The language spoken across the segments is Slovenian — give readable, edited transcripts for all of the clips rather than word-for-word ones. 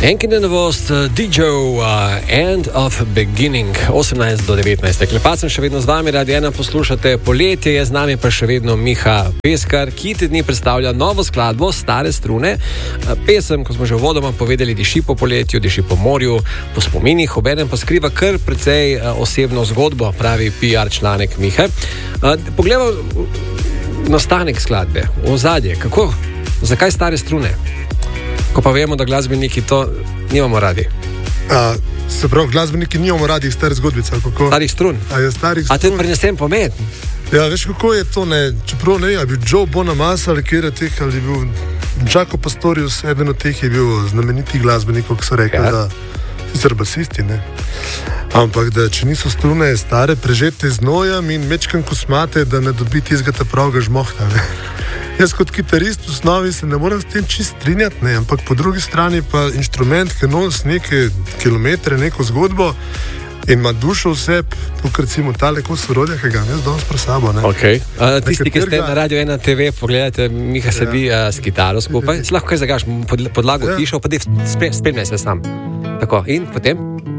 Enkrat novost, DJ End of Beginning, 18 do 19. Klepat sem še vedno z vami, Radio 1 poslušate Poletje, je z nami pa še vedno Miha Peskar, ki te dni predstavlja novo skladbo Stare strune. Pesem, ko smo že uvodoma povedali, diši po poletju, diši po morju, po spominih, obenem pa skriva kar precej osebno zgodbo, pravi PR članek Mihe. Poglejmo nastanek skladbe, ozadje, kako, zakaj Stare strune? Ko pa vemo, da glasbeniki to nimamo radi. Se pravi, glasbeniki nimamo radi starih zgodbic, ali kako? Starih strun. A te prenesem pomen? Ja, veš, kako je to, ne? Čeprav ne, a bi Joe Bonamassa ali kjer je teh, ali je bil Jaco Pastorius, eden od teh je bil znameniti glasbenikov, ki so rekli, da sicer basisti, ne? Ampak, da če niso strune stare, prežete z nojem in mečkan kosmate, da ne dobi tizgata pravga žmohta, ne? Jaz kot kitarist v osnovi se ne moram s tem čist strinjati, ne? Ampak po drugi strani pa inštrument, ki nosi neke kilometre, neko zgodbo in ima dušo vse, kot recimo tale kos orodja, ki ga jaz danes pred sabo, ne? Okay. Tisti, ki ste na Radio 1 TV, pogledajte, Miha sedi s kitaro skupaj, se lahko kaj zagaš, podlago tišo, pa spremljaj se sam. Tako, in potem?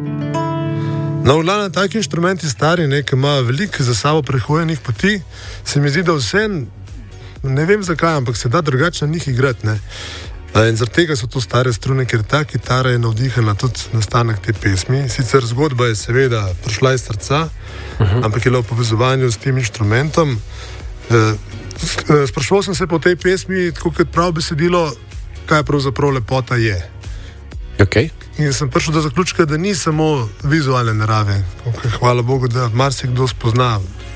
No, v glavnem, taki inštrumenti stari, ne, ki ima veliko za sabo prehojenih poti, se mi zdi, da vse, ne vem zakaj, ampak se da drugače na njih igrati, ne. In zaradi tega so to stare strune, ker ta kitara je navdihana tudi nastanek te pesmi. Sicer zgodba je seveda prišla iz srca, ampak je le v povezovanju s tem inštrumentom. Sprašval sem se po tej pesmi, tako kot prav besedilo, kaj pravzaprav lepota je. Okay. In sem prišel do zaključka, da ni samo vizualne narave. Hvala Bogu, da marsikdo spozna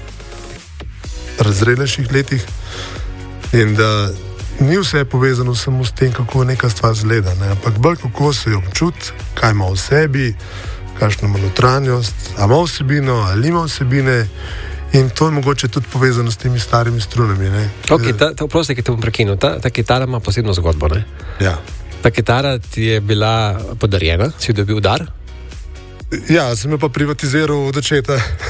v razrednejših letih in da ni vse povezano samo s tem, kako neka stvar zgleda, ne? Ampak bolj kako se jo občuti, kaj ima v sebi, kakšno ima notranjost, a ima vsebino ali ima vsebine, in to je mogoče tudi povezano s temi starimi strunami, ne? Ok, prosti, ki te bom prekinil, ta kitara ima posebno zgodbo, ne? Ja. Ta kitara ti je bila podarjena, si dobil dar? Ja, sem jo pa privatiziral od očeta.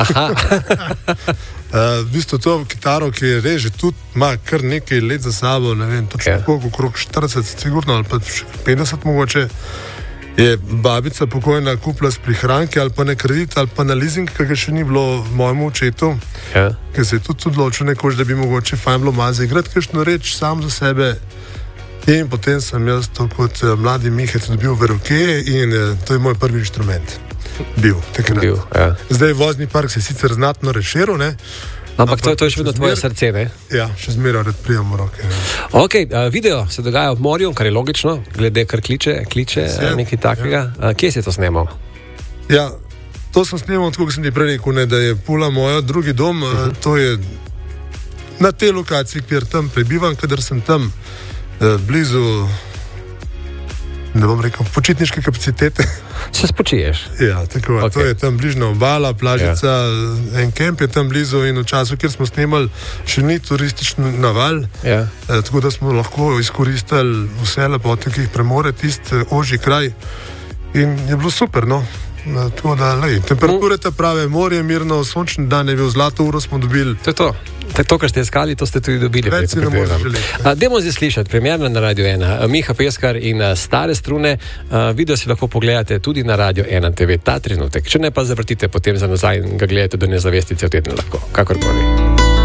V bistvu to kitaro, ki je reže tudi, ima kar nekaj let za sabo, ne vem, točno koliko, okrog 40 sigurno, ali pa 50 mogoče, je babica pokojna kupila s prihranki ali pa na kredit ali pa na leasing, kar še ni bilo mojemu očetu, ker se je tudi odločil nekoč, da bi mogoče fajn bilo mazi igrati kakšno reč sam za sebe. In potem sem jaz to kot mladi Mihec dobil v roke in to je moj prvi inštrument. Bil, ja. Zdaj vozni park se je sicer znatno razširil, ne? Ampak to je še vedno tvoje srce, ne? Ja, še zmeraj rad prijemam v roke. Ne? Ok, video se dogaja ob morju, kar je logično, glede kar kliče nekaj takega. Ja. Kje si to snemal? Ja, to sem snemal, tako kot sem ti prej rekel, ne, da je Pula moja drugi dom, to je na tej lokaciji, kjer tam prebivam, kadar sem tam blizu, ne bom rekel, počitniške kapacitete. Se spočiješ? Ja, tako, okay. To je tam bližna obala, plažica, en kemp je tam blizu in v času, kjer smo snemali, še ni turistični naval, tako da smo lahko izkoristili vse lepote, ki jih premore tisti ožji kraj in je bilo super, no. Tako da, temperature te prave, morje mirno, sončni dan je bil, zlato uro smo dobili. To je to. To, kar ste iskali, to ste tudi dobili. Dajmo zdaj slišati, premierno na Radio 1, Miha Peskar in Stare strune. Video si lahko pogledate tudi na Radio 1 TV ta trenutek. Če ne, pa zavrtite potem za nazaj in ga gledate do nezavestice v teden lahko, kakorkoli.